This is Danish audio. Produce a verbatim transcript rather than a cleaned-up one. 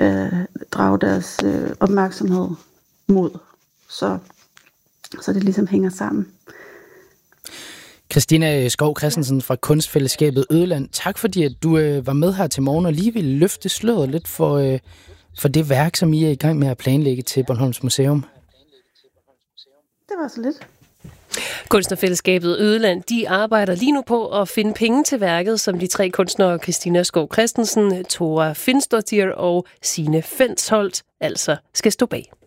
øh, drage deres øh, opmærksomhed mod. Så, så det ligesom hænger sammen. Christina Skov Christensen fra Kunstfællesskabet Ødeland. Tak fordi, at du øh, var med her til morgen og lige ville løfte sløret lidt for, øh, for det værk, som I er i gang med at planlægge til Bornholms Museum. Det var så lidt. Kunstnerfællesskabet Ødeland, de arbejder lige nu på at finde penge til værket, som de tre kunstnere Christina Skov Christensen, Tora Finnsdottir og Signe Fensholt altså skal stå bag.